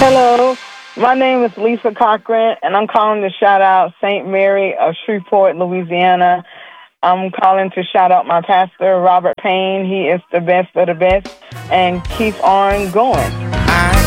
Hello, my name is Lisa Cochran, and I'm calling to shout out St. Mary of Shreveport, Louisiana. I'm calling to shout out my pastor, Robert Payne. He is the best of the best, and keep on going.